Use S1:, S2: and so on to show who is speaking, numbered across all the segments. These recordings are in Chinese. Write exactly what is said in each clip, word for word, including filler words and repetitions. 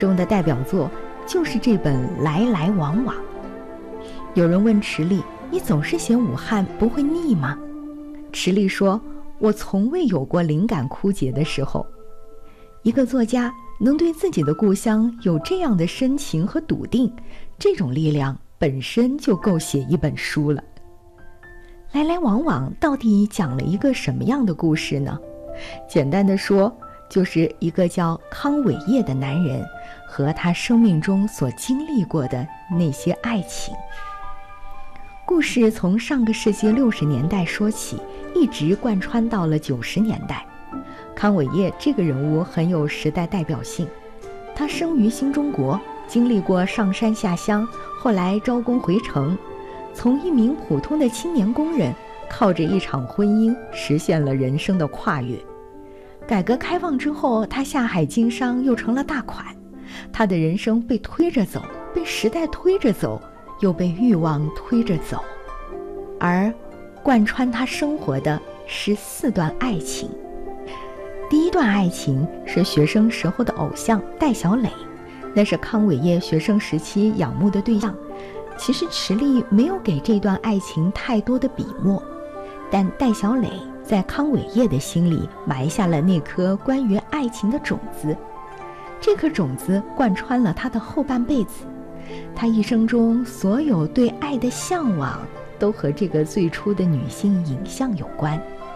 S1: 中的代表作就是这本《来来往往》。有人问池莉，你总是写武汉，不会腻吗？池莉说，我从未有过灵感枯竭的时候。一个作家能对自己的故乡有这样的深情和笃定，这种力量本身就够写一本书了。来来往往到底讲了一个什么样的故事呢？简单的说，就是一个叫康伟业的男人和他生命中所经历过的那些爱情。故事从上个世纪六十年代说起，一直贯穿到了九十年代。康伟业这个人物很有时代代表性，他生于新中国，经历过上山下乡，后来招工回城，从一名普通的青年工人，靠着一场婚姻实现了人生的跨越。改革开放之后，他下海经商，又成了大款。他的人生被推着走，被时代推着走，又被欲望推着走。而贯穿他生活的是四段爱情。第一段爱情是学生时候的偶像戴小磊，那是康伟业学生时期仰慕的对象。其实池莉没有给这段爱情太多的笔墨，但戴小磊在康伟业的心里埋下了那颗关于爱情的种子，这颗种子贯穿了他的后半辈子。他一生中所有对爱的向往，都和这个最初的女性影像有关。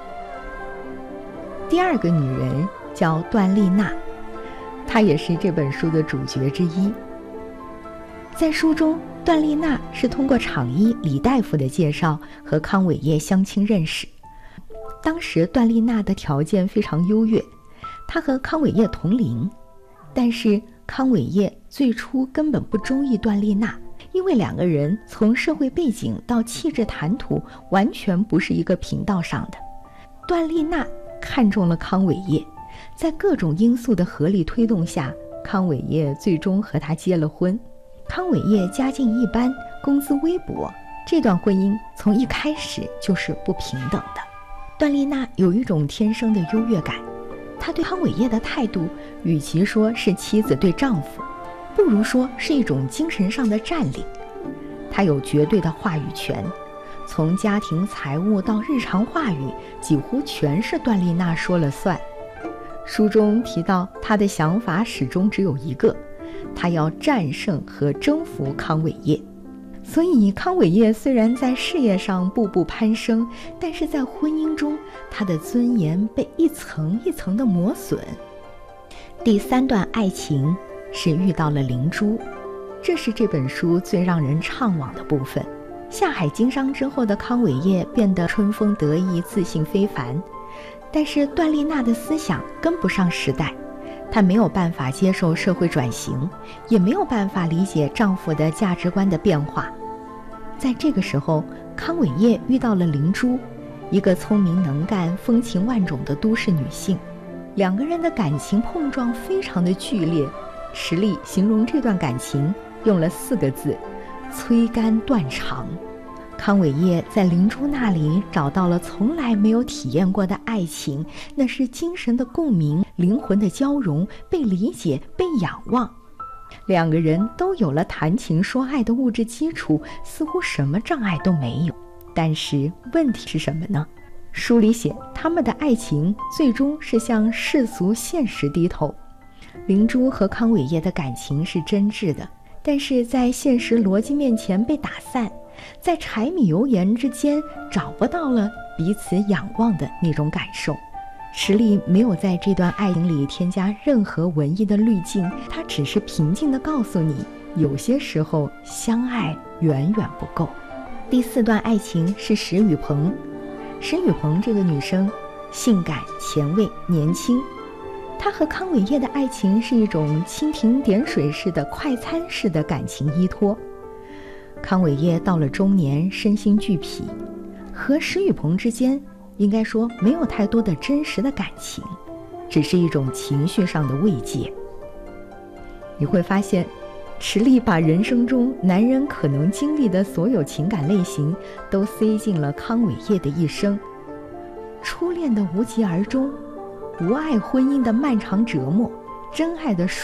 S1: 第二个女人叫段丽娜，她也是这本书的主角之一。在书中，段丽娜是通过厂医李大夫的介绍和康伟业相亲认识。当时段丽娜的条件非常优越，她和康伟业同龄，但是康伟业最初根本不中意段丽娜，因为两个人从社会背景到气质谈吐完全不是一个频道上的。段丽娜看中了康伟业，在各种因素的合力推动下，康伟业最终和他结了婚。康伟业家境一般，工资微薄，这段婚姻从一开始就是不平等的。段丽娜有一种天生的优越感，她对康伟业的态度，与其说是妻子对丈夫，不如说是一种精神上的占领。她有绝对的话语权，从家庭财务到日常话语，几乎全是段丽娜说了算。书中提到，她的想法始终只有一个，她要战胜和征服康伟业。所以康伟业虽然在事业上步步攀升，但是在婚姻中，他的尊严被一层一层的磨损。第三段爱情是遇到了灵珠，这是这本书最让人怅惘的部分。下海经商之后的康伟业变得春风得意，自信非凡，但是段丽娜的思想跟不上时代，她没有办法接受社会转型，也没有办法理解丈夫的价值观的变化。在这个时候，康伟业遇到了灵珠，一个聪明能干、风情万种的都市女性，两个人的感情碰撞非常的剧烈。池莉形容这段感情用了四个字：催肝断肠。康伟业在灵珠那里找到了从来没有体验过的爱情，那是精神的共鸣，灵魂的交融，被理解，被仰望。两个人都有了谈情说爱的物质基础，似乎什么障碍都没有。但是问题是什么呢？书里写，他们的爱情最终是向世俗现实低头。灵珠和康伟业的感情是真挚的，但是在现实逻辑面前被打散，在柴米油盐之间找不到了彼此仰望的那种感受。池莉没有在这段爱情里添加任何文艺的滤镜，她只是平静地告诉你，有些时候相爱远远不够。第四段爱情是石雨鹏。石雨鹏这个女生性感、前卫、年轻，她和康伟业的爱情是一种蜻蜓点水式的快餐式的感情依托。康伟业到了中年，身心俱疲，和石雨鹏之间应该说没有太多的真实的感情，只是一种情绪上的慰藉。你会发现，池莉把人生中男人可能经历的所有情感类型都塞进了康伟业的一生。初恋的无疾而终，不爱婚姻的漫长折磨，真爱的